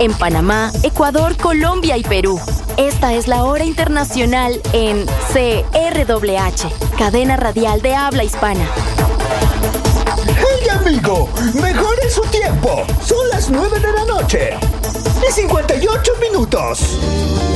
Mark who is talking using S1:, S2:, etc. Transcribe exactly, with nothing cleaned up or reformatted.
S1: en Panamá, Ecuador, Colombia y Perú. Esta es la hora internacional en C R W H, cadena radial de habla hispana.
S2: ¡Hey, amigo! ¡Mejore su tiempo! Son las nueve de la noche y cincuenta y ocho minutos.